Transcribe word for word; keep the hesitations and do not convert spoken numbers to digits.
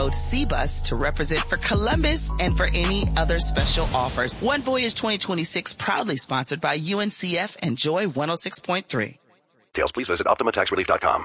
C Bus to represent for Columbus and for any other special offers. One Voyage twenty twenty-six proudly sponsored by U N C F and Joy one oh six point three. Details, please visit Optima Tax Relief dot com.